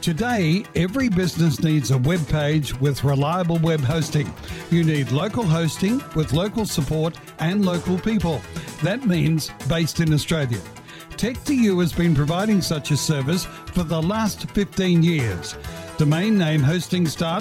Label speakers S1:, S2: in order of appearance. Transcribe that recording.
S1: Today, every business needs a web page with reliable web hosting. You need local hosting with local support and local people. That means based in Australia. Tech2U has been providing such a service for the last 15 years. Domain name hosting starts